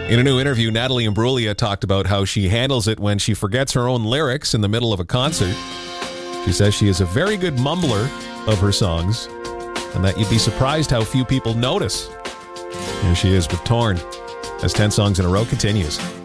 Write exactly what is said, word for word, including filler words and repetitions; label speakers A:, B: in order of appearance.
A: In a new interview, Natalie Imbruglia talked about how she handles it when she forgets her own lyrics in the middle of a concert. She says she is a very good mumbler of her songs, and that you'd be surprised how few people notice. Here she is with Torn, as ten songs in a row continues.